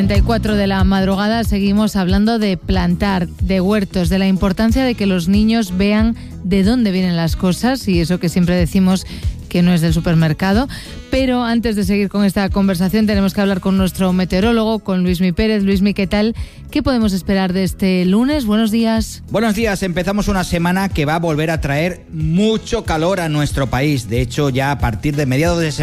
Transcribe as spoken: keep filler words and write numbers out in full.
treinta y cuatro de la madrugada seguimos hablando de plantar, de huertos, de la importancia de que los niños vean de dónde vienen las cosas y eso que siempre decimos que no es del supermercado. Pero antes de seguir con esta conversación tenemos que hablar con nuestro meteorólogo, con Luismi Pérez. Luismi, ¿qué tal? ¿Qué podemos esperar de este lunes? Buenos días. Buenos días. Empezamos una semana que va a volver a traer mucho calor a nuestro país. De hecho, ya a partir de mediados de semana